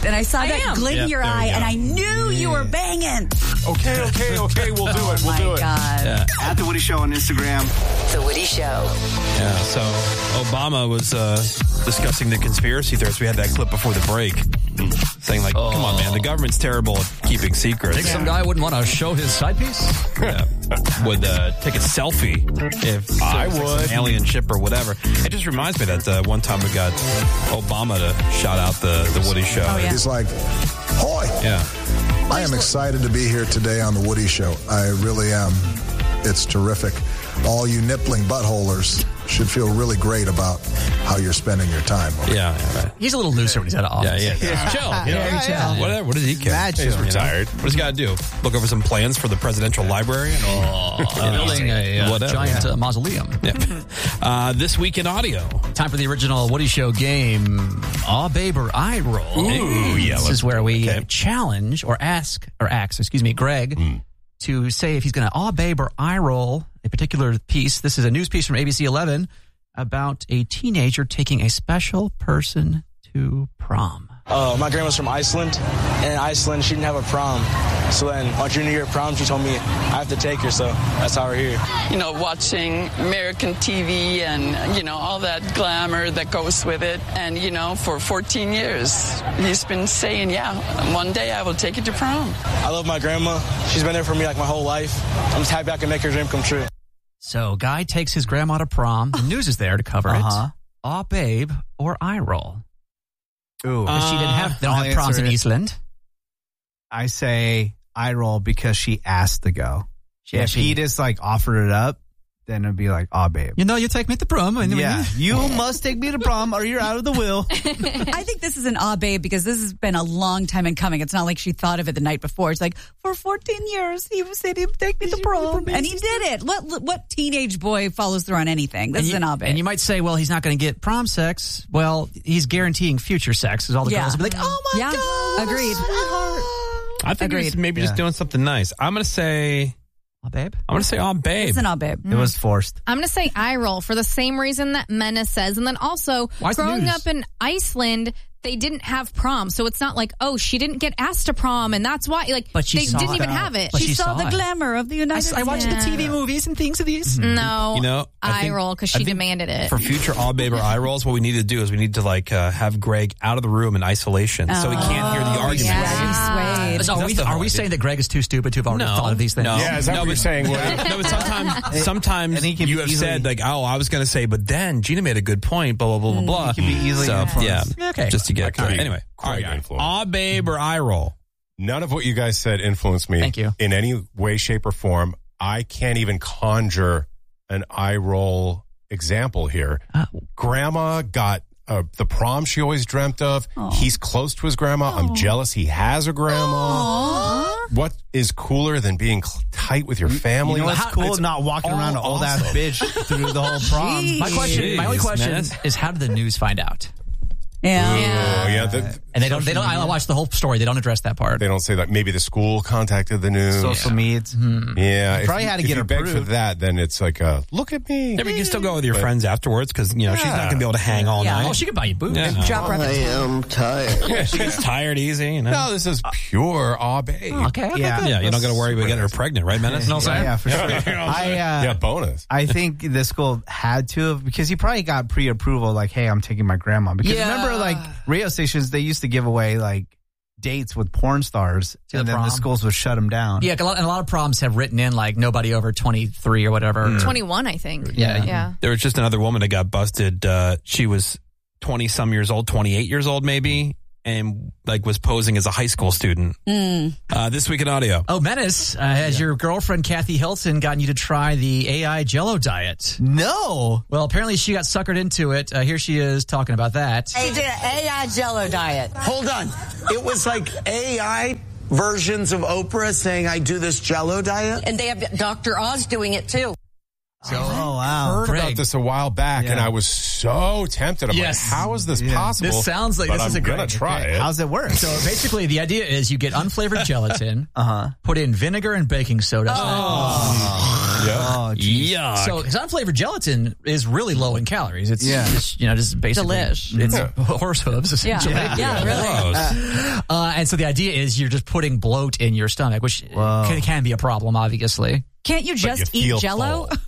And I saw that glint in your eye, and I knew you were banging. Okay, we'll do it. We'll do it. God. Yeah. At The Woody Show on Instagram. The Woody Show. Yeah, so Obama was discussing the conspiracy theories. We had that clip before the break saying, like, come on, man, the government's terrible at keeping secrets. Think some guy wouldn't want to show his side piece? Yeah. Would take a selfie if I would. Like an alien ship or whatever. It just reminds me that one time we got Obama to shout out the Woody Show. Oh, yeah. He's like, "Hoy!" Yeah. I am excited to be here today on the Woody Show. I really am. It's terrific. All you nippling buttholers should feel really great about how you're spending your time. Yeah, right. He's a little looser when he's out of office. Yeah. He's chill. chill. Whatever. What does he care? He's retired. What does he got to do? Look over some plans for the presidential library? Building a Whatever. giant mausoleum. Yeah. This week in audio. Time for the original Woody Show game, Aw Babe or I Roll. Ooh, yeah. This is where we challenge or ask Greg to say if he's going to Aw Babe or I Roll a particular piece. This is a news piece from ABC 11 about a teenager taking a special person to prom. My grandma's from Iceland, and in Iceland, she didn't have a prom. So then, on junior year prom, she told me I have to take her, so that's how we're here. You know, watching American TV and, you know, all that glamour that goes with it. And, you know, for 14 years, he's been saying, one day I will take you to prom. I love my grandma. She's been there for me like my whole life. I'm just happy I can make her dream come true. So, guy takes his grandma to prom. The news is there to cover it. Aw Babe or I Roll. Ooh. They don't have proms in Iceland. I say I roll because she asked to go. If he just like offered it up, then it'd be like, "Oh, babe, you know, you take me to prom." You must take me to prom, or you're out of the will. I think this is an babe because this has been a long time in coming. It's not like she thought of it the night before. It's like, for 14 years, he said he'd take me to prom, and he did it. What teenage boy follows through on anything? This is an babe. And you might say, well, he's not going to get prom sex. Well, he's guaranteeing future sex, because all the girls will be like, "Oh my God, agreed." I think he's maybe just doing something nice. I'm going to say, "Aw Babe." I'm going to say, "Aw Babe." It's an Aw Babe. It was forced. I'm going to say I roll for the same reason that Menace says. And then also, growing up in Iceland, they didn't have prom. So it's not like, oh, she didn't get asked to prom, and that's why. Like, they didn't even have it. She saw the glamour of the United States. I watched the TV movies and things of these. No, you know, I roll because she demanded it. For future Aw Babe or I Rolls, what we need to do is we need to have Greg out of the room in isolation so he can't hear the arguments. Are we saying that Greg is too stupid to have already thought of these things? No. Yeah, is that what you're saying? No, but sometimes you have said, like, oh, I was going to say, but then Gina made a good point, blah, blah, blah, blah, blah. He can be easily influenced. Okay. Just to get anyway. All right, Aw Babe or I Roll. None of what you guys said influenced me. Thank you. In any way, shape, or form. I can't even conjure an I Roll example here. Grandma got the prom she always dreamt of. He's close to his grandma. I'm jealous he has a grandma. What is cooler than being tight with your family? You know what's cool? Not walking around an old ass bitch through the whole prom. My only question is, how did the news find out? Yeah. And they don't. I watched the whole story. They don't address that part. They don't say that. Maybe the school contacted the news. Social media. Yeah. Probably had to get approved. If you beg for that, then it's like, look at me. Yeah, but you can still go with your friends afterwards because, she's not going to be able to hang all night. Oh, she can buy you booze. Yeah. I am tired. She gets tired easy. No, this is pure Aw Babe. Okay. Yeah, you're not going to worry about getting her pregnant, right, Menace? Yeah, for sure. Bonus. I think the school had to have, because he probably got pre-approval, like, hey, I'm taking my grandma. Because remember, like, radio stations, they used to give away, like, dates with porn stars, and then the schools would shut them down. Yeah, and a lot of proms have written in, like, nobody over 23 or whatever. 21, I think. Yeah. There was just another woman that got busted. She was 20-some years old, 28 years old maybe, and was posing as a high school student. This week in audio. Oh, Menace, has your girlfriend Kathy Hilton gotten you to try the AI Jell-O diet? No. Well, apparently she got suckered into it. Here she is talking about that. She did an AI Jell-O diet. Hold on. It was like AI versions of Oprah saying, I do this Jell-O diet. And they have Dr. Oz doing it too. So, I heard about this a while back, and I was so tempted. I'm like, how is this possible? This sounds like this is a great. I'm going to try it. How's it work? So basically, the idea is you get unflavored gelatin, put in vinegar and baking soda. Yeah. So unflavored gelatin is really low in calories. It's just basically delish. It's horse hooves essentially. Yeah, really. And so the idea is you're just putting bloat in your stomach, which can be a problem, obviously. Can't you just eat Jell-O?